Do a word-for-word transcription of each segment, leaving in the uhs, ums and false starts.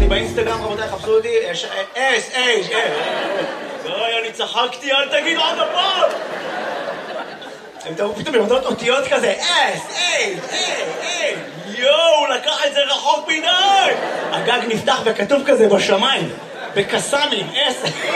באינסטגרם, רבותיי, חפשו אותי, אס, אס, אס. אוי, אני צחקתי, אל תגידו עוד הפעם. הם תראו פתאום יורדות אותיות כזה, אס, אס, אס, יואו, לקח את זה רחוק מדי. הגג נפתח וכתוב כזה בשמיים, בקסמים, אס.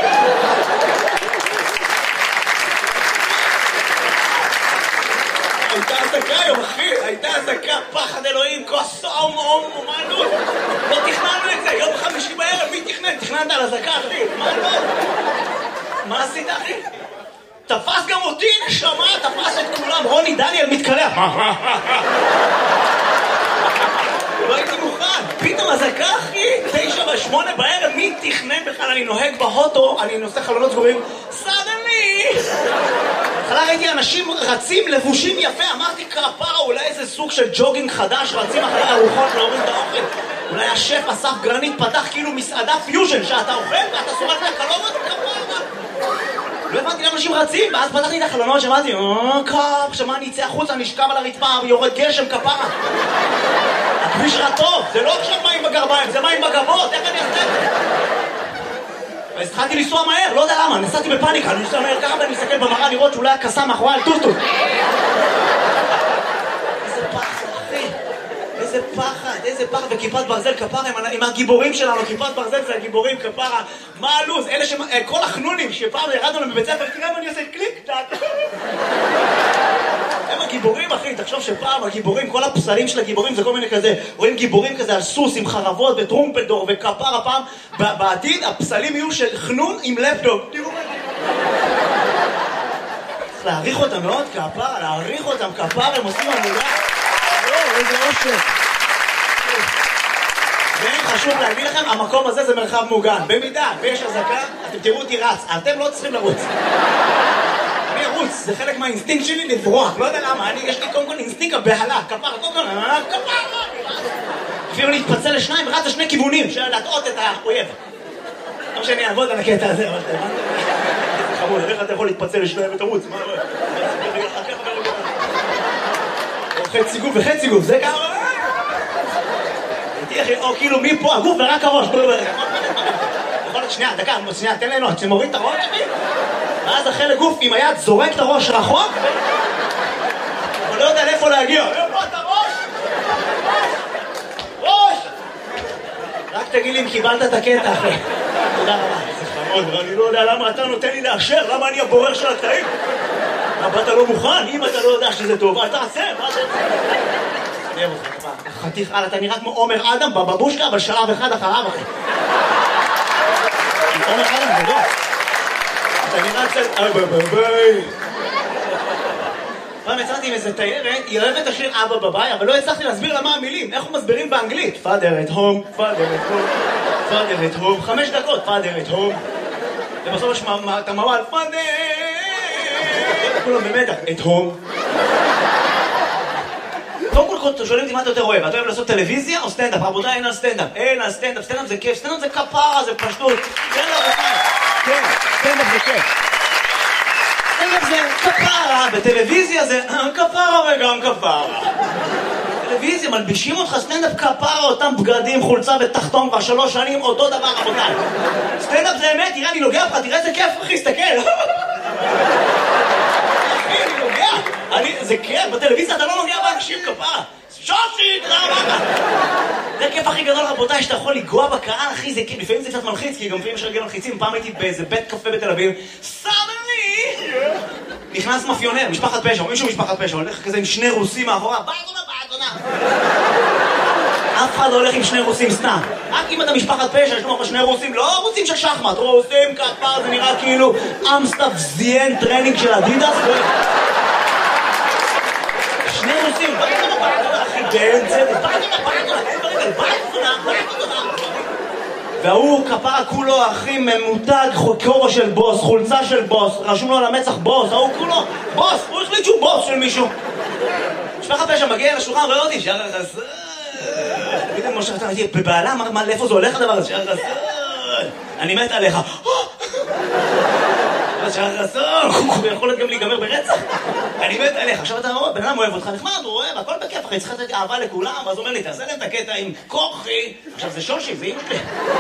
הייתה עסקה היום, אחי, הייתה עסקה, פחד אלוהים, כוס אום אום אומנות. לא תכננו את זה, יום חמישי בערב, מי תכנן? תכננת על עסקה, אחי, מה לא? מה עשית, אחי? תפס גם אותי, נשמה, תפס את כולם, רוני דניאל מתקלח. לא הייתי מוכן, פתאום עסקה, אחי, תשע ושמונה בערב, מי תכנן בכלל? אני נוהג בהוטו, אני נושא חלונות סגורים, סדני! בהתחלה ראיתי אנשים רצים לבושים יפה, אמרתי כפרה, אולי איזה סוג של ג'וגינג חדש, רצים אחרי ארוחות להוריד את האוכל. אולי השף אסף גרנית פתח כאילו מסעדה פיוז'ן, שאתה אוכל ואתה סורק מהקלוריות כפרה. לא הבנתי למה אנשים רצים, ואז פתחתי את החלונות, שמעתי, אה, קאפ, שמה אני אצא החוצה, נשכב על הרצפה, יורד גשם כפרה. הכביש רע טוב, זה לא עכשיו מים בגרביים, זה מים בגבות, איך אני אעשה את זה? אז התחלתי לנסוע מהר, לא יודע למה, נסעתי בפאניקה, אני נוסע מהר ככה ואני מסתכל במראה לראות שאולי הקסה מאחורי על טוסטוס. איזה פחד, אחי, איזה פחד, איזה פחד, וכיפת ברזל כפרה עם הגיבורים שלנו, כיפת ברזל זה הגיבורים כפרה, מה הלוז, אלה ש... כל החנונים שפעם ירדנו להם בבית ספר, תראה מה אני עושה, קליק, טק. הם הגיבורים, אחי, תחשוב שפעם הגיבורים, כל הפסלים של הגיבורים זה כל מיני כזה, רואים גיבורים כזה על סוס עם חרבות וטרומפלדור וכפרה פעם, בעתיד הפסלים יהיו של חנון עם לפטופ. תראו מה זה. צריך להעריך אותם מאוד, כפרה, להעריך אותם, כפרה, הם עושים עבודה. לא, איזה אושר. חשוב להגיד לכם, המקום הזה זה מרחב מוגן. במידה ויש הזקה, אתם תראו אותי רץ, אתם לא צריכים לרוץ. אני ארוץ, זה חלק מהאינסטינקט שלי לברוח, לא יודע למה, אני יש לי קודם כל אינסטינקט הבהלה, כפרה, קודם כל, כפרה, אפילו להתפצל לשניים, רץ לשני כיוונים, של להטעות את האויב. לא שאני אעבוד על הקטע הזה, אבל אתה הבנת? זה חמוד, איך אתה יכול להתפצל לשניים ותרוץ? מה, מה? או חצי גוף וחצי גוף, זה ככה? או כאילו מפה הגוף ורק הראש. שנייה, דקה, שנייה, תן לנו, שמוריד את הראש שלי ואז החלק גוף עם היד זורק את הראש רחוק אבל לא יודע לאיפה להגיע. איפה את הראש? ראש! רק תגיד לי אם קיבלת את הקטע אחרי. תודה רבה. זה חמוד, ואני לא יודע למה אתה נותן לי לאשר, למה אני הבורר של הקטעים? למה אתה לא מוכן? אם אתה לא יודע שזה טוב, אל תעשה, מה זה? נראה אותך, חתיך, הלאה, אתה נראה כמו עומר אדם בבבושקה, אבל שלב אחד אחריו, אחי. עומר אדם, זה לא. אתה נראה קצת... אבא בביי. פעם יצאתי עם איזה תיירת, היא אוהבת השיר אבא בביי, אבל לא הצלחתי להסביר לה מה המילים, איך הוא מסבירים באנגלית. Father at home, Father at home, Father at home, חמש דקות, Father at home. ובסוף יש את המוואל, Father! כולם במדע, at home. קודם כל שואלים אותי מה אתה יותר אוהב, אתה אוהב לעשות טלוויזיה או סטנדאפ? רבותיי, אין על סטנדאפ, אין על סטנדאפ, סטנדאפ זה כיף, סטנדאפ זה כפרה, זה פשטות. כן, רבותיי, כן, סטנדאפ זה כיף. סטנדאפ זה כפרה, בטלוויזיה זה כפרה וגם כפרה. טלוויזיה, מלבישים אותך סטנדאפ כפרה, אותם בגדים, חולצה ותחתון כבר שלוש שנים, אותו דבר, רבותיי. סטנדאפ זה אמת, תראה, אני נוגע לך, תראה איזה כיף, אחי, סתכל. זה כיף, בטלוויזיה אתה לא נוגע באנשים כפרה. שושי, תראה מה. זה הכיף הכי גדול, רבותיי, שאתה יכול לגוע בקהל, אחי, זה כיף. לפעמים זה קצת מלחיץ, כי גם לפעמים יש רגל מלחיצים. פעם הייתי באיזה בית קפה בתל אביב, סדני! נכנס מאפיונר, משפחת פשע, מישהו משפחת פשע, הולך כזה עם שני רוסים מאחורה, באדונה, באדונה. אף אחד לא הולך עם שני רוסים סתם. רק אם אתה משפחת פשע, יש לך שני רוסים, לא רוסים של שחמט, רוסים כפר, זה נראה כאילו אמסטאפ זיין טרנינג של אדידס. שני רוסים, באדונה, באדונה, אחי, באמצע, באדונה, באדונה, באדונה, באדונה. והוא כפרה כולו, אחי, ממותג, כובע של בוס, חולצה של בוס, רשום לו על המצח בוס, ההוא כולו, בוס, הוא החליט שהוא בוס של מישהו. משפחת פשע מגיע לשולחן, רואה אותי, שער החסר. תגיד לי, משה, אתה הייתי בבעלה, מה, לאיפה זה הולך הדבר הזה? שער החסר. אני מת עליך. שהרסון, הוא יכול גם להיגמר ברצח. אני מת עליך, עכשיו אתה רואה, בן אדם אוהב אותך, נחמד, הוא אוהב, הכל בכיף, אחי, צריך לתת אהבה לכולם, ואז הוא אומר לי, תעשה להם את הקטע עם כוחי. עכשיו זה שושי, זה אמא שלי.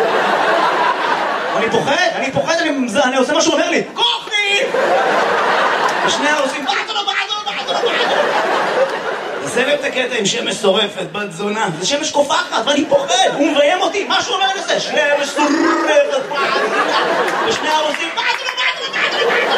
אני פוחד, אני פוחד, אני עושה מה שהוא אומר לי, כוחי! ושני העושים, בעדו, בעדו, בעדו, בעדו. זה לב את הקטע עם שמש שורפת, בת זונה. זה שמש קופחת, ואני פוחד, הוא מביים אותי. מה שהוא אומר לזה? שמש שורפת, בת זונה. ושני העושים, בעדו, בעדו, בעדו, בעדו.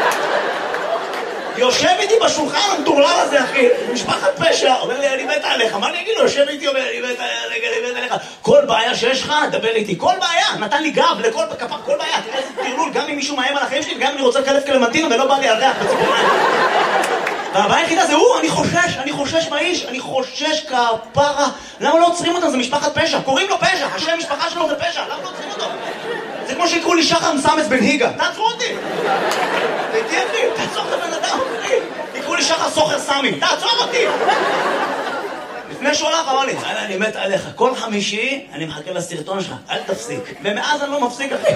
יושב איתי בשולחן המטורלל הזה, אחי, משפחת פשע, אומר לי, אני מת עליך. מה אני אגיד לו? יושב איתי, אומר, אני מת עליך, אני מת עליך. כל בעיה שיש לך, דבר איתי. כל בעיה, נתן לי גב לכל כפר, כל בעיה. תראה איזה תרלול, גם אם מישהו מאיים על החיים שלי, וגם אם אני רוצה לקלף קלמנטינה ולא בא לי על ריח בציפורניים. והבעיה היחידה זה הוא, אני חושש, אני חושש מהאיש, אני חושש כפרה. למה לא עוצרים אותם? זה משפחת פשע. קוראים לו פשע, השם משפחה שלו זה פשע. למה לא עוצרים אותו? זה כמו שיקראו לי שחר מסמס בן היגה. תעצרו אותי! תהייתי אחי, תעצור את הבן אדם, אחי. יקראו לי שחר סוחר סמי. תעצור אותי! לפני שהוא הלך, אמר לי, אני מת עליך. כל חמישי אני מחכה לסרטון שלך, אל תפסיק. ומאז אני לא מפסיק, אחי.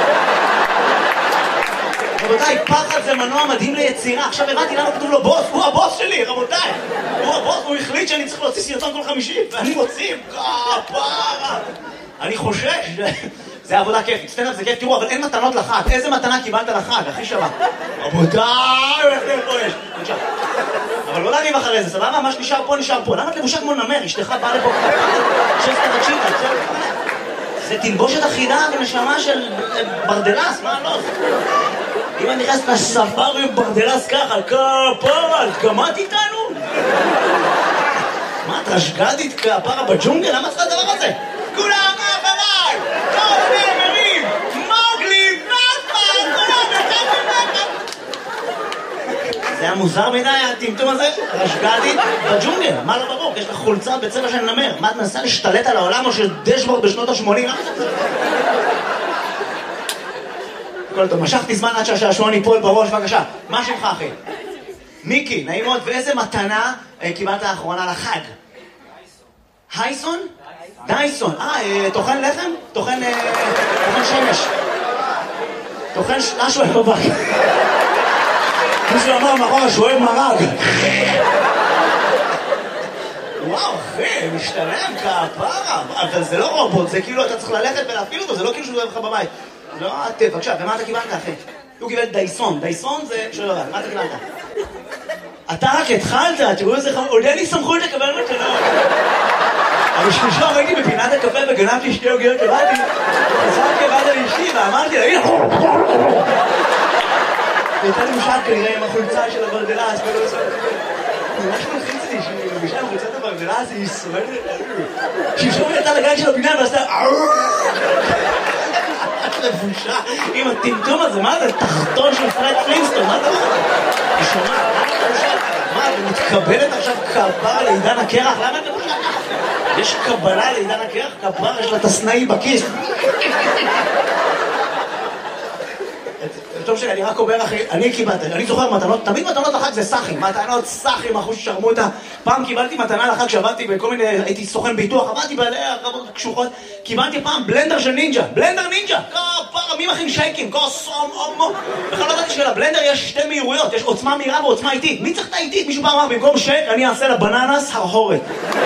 רבותיי, פחד זה מנוע מדהים ליצירה. עכשיו הבנתי למה כתוב לו בוס, הוא הבוס שלי, רבותיי. הוא הבוס, הוא החליט שאני צריך להוציא סרטון כל חמישי, ואני מוציא, כפרה. אני חושש, זה עבודה כיפית, סטנדאפ זה כיף, תראו, אבל אין מתנות לחג. איזה מתנה קיבלת לחג, הכי שווה? רבותיי, איך זה פה יש? נשאר. אבל לא להריב אחרי זה, סבבה? מה שנשאר פה, נשאר פה. למה את לבושה כמו נמר? אשתך באה לפה כפרה. שסת רגשית, זה תלבושת אחידה ונשמה של ברדלס, מה לא? אם אני נכנסת לספארי עם ברדלס ככה, כפרה, את גמרת איתנו? מה, את רשגדית כפרה בג'ונגל? למה צריך הדבר הזה? כולם אחריי! כל הנאמרים! מוגלי, נאפה! כולם אחריי! זה היה מוזר מדי, הטמטום הזה? רשגדית בג'ונגל, מה לא ברור? יש לך חולצה בצבע של נמר. מה, את מנסה להשתלט על העולם או של דשבורד בשנות ה-שמונים? כל טוב, משכתי זמן עד שהשעשועון ייפול בראש, בבקשה. מה שמך, אחי? מיקי, נעים מאוד. ואיזה מתנה קיבלת האחרונה לחג? הייסון? דייסון. אה, טוחן לחם? טוחן שמש. טוחן משהו אוהב בבית. מישהו אמר מאחורה שהוא אוהב מרג. וואו, אחי, משתלם כפרה. אבל זה לא רובוט, זה כאילו אתה צריך ללכת ולהפעיל אותו, זה לא כאילו שהוא אוהב לך בבית. לא, את, בבקשה, ומה אתה קיבלת, אחי? הוא קיבל דייסון. דייסון זה... שלא יודע, מה אתה קיבלת? אתה רק התחלת, תראו איזה חמור, עוד אין לי סמכות לקבל מתנות. אבל שלושה ראיתי בפינת הקפה וגנבתי שתי עוגיות לבאתי, חזרתי לבד על אשתי ואמרתי לה, הנה! הייתה לי משל כנראה עם החולצה של הברדלס, ולא עושה... ממש מלחיץ לי שהיא מבישה עם חולצת הברדלס, היא שורדת... שפשום יצא לגן של הפינה ועשתה... לבושה עם הטמטום הזה, מה זה? תחתון של פרד פלינסטון, מה זה? היא שומעת, מה, היא מתקבלת עכשיו כפרה לעידן הקרח? למה את לבושה ככה? יש קבלה לעידן הקרח? כפרה, יש לה תסנאי בכיס. טוב שלי, אני רק אומר אחי, אני קיבלתי, אני זוכר מתנות, תמיד מתנות לחג זה סחים, מתנות סחים, אחוז שרמוטה. פעם קיבלתי מתנה לחג שעבדתי בכל מיני, הייתי סוכן ביטוח, עבדתי בעליה, רבות קשוחות, קיבלתי פעם בלנדר של נינג'ה, בלנדר נינג'ה, כפרה, מי מכין שייקים, כוסום, אומו. בכלל לא ידעתי שלבלנדר יש שתי מהירויות, יש עוצמה מהירה ועוצמה איטית. מי צריך את האיטית? מישהו פעם אמר, במקום שייק, אני אעשה לבננס הרהורת.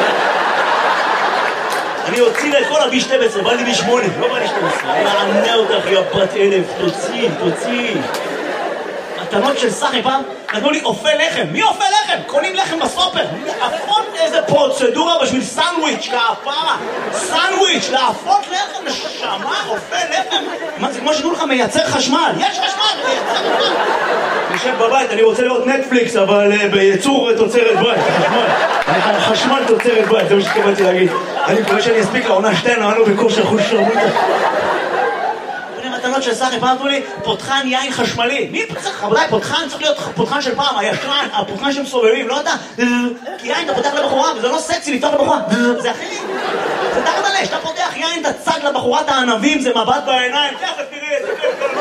אני אוציא לה את כל הבי שתים עשרה, בא לי בי שמונה, לא בא לי שתים עשרה. אני מענה אותך, יא בת אלף, תוציא, תוציא. מתנות של סחי, פעם נתנו לי אופה לחם. מי אופה לחם? קונים לחם בסופר. להפות איזה פרוצדורה בשביל סנדוויץ', כפרה. סנדוויץ', להפות לחם, נשמה, אופה לחם. מה, זה כמו שתנו לך מייצר חשמל. יש חשמל, מייצר חשמל. אני יושב בבית, אני רוצה לראות נטפליקס, אבל בייצור תוצרת בית, חשמל. חשמל תוצרת בית, זה מה שתקבלתי להגיד. אני מקווה שאני אספיק לעונה שתיים, אמרנו בכושר חוש שרמוטה. מתנות של סחי, פעם אמרו לי, פותחן יין חשמלי. מי צריך? רבותיי, פותחן צריך להיות פותחן של פעם, הישן, הפותחן שהם סובבים, לא אתה. כי יין אתה פותח לבחורה, וזה לא סקסי לפתוח לבחורה. זה הכי... זה תחת הלש, אתה פותח יין, אתה צג לבחורת הענבים, זה מבט בעיניים, תכף תראי את זה.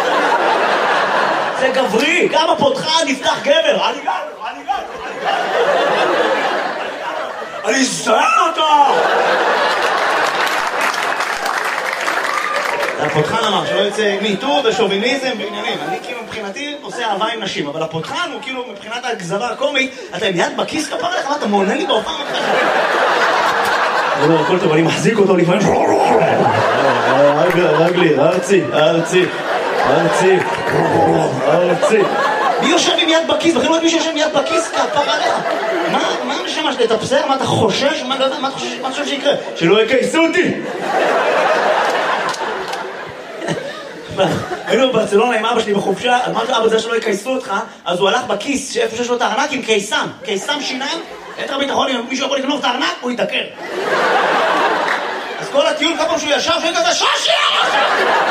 זה גברי, גם הפותחן נפתח גבר. אני גבר, אני גבר, אני גבר. אני זהר אותו! הפותחן אמר שלא יוצא מיטור ושוביניזם ועניינים. אני כאילו מבחינתי עושה אהבה עם נשים, אבל הפותחן הוא כאילו מבחינת הגזרה הקומית, אתה עם יד בכיס כפר לך, מה אתה מעונה לי בהופעה מתחת? לא, לא, הכל טוב, אני מחזיק אותו לפעמים. רגלי, ארצי, ארצי, ארצי, ארצי. מי יושב עם יד בכיס? בכלל לא מי שיושב עם יד בכיס כפר עליך. מה הנשמה שלי? אתה בסדר? מה אתה חושש? מה אתה חושב שיקרה? שלא יקייסו אותי! היינו בברצלונה עם אבא שלי בחופשה, אז אמרתי אבא זה שלא יקייסו אותך, אז הוא הלך בכיס איפה שיש לו את הארנק עם קיסם, קיסם שיניים, יתר הביטחון, אם מישהו יכול לגנוב את הארנק, הוא יתעקר. אז כל הטיול כמה שהוא ישב, שהוא כזה שושי!